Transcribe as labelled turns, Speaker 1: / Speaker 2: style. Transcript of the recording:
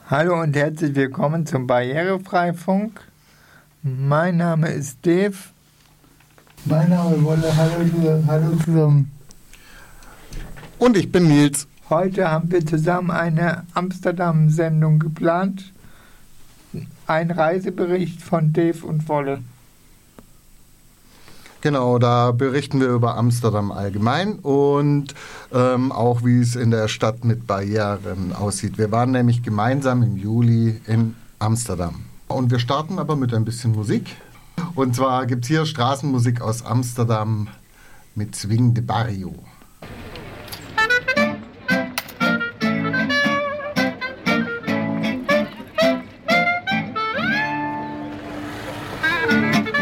Speaker 1: Hallo und herzlich willkommen zum Barrierefreifunk. Mein Name ist Dave.
Speaker 2: Mein Name ist Wolle. Hallo zusammen.
Speaker 3: Und ich bin Nils.
Speaker 1: Heute haben wir zusammen eine Amsterdam-Sendung geplant. Ein Reisebericht von Dave und Wolle.
Speaker 3: Genau, da berichten wir über Amsterdam allgemein und auch wie es in der Stadt mit Barrieren aussieht. Wir waren nämlich gemeinsam im Juli in Amsterdam. Und wir starten aber mit ein bisschen Musik. Und zwar gibt es hier Straßenmusik aus Amsterdam mit Swing de Barrio.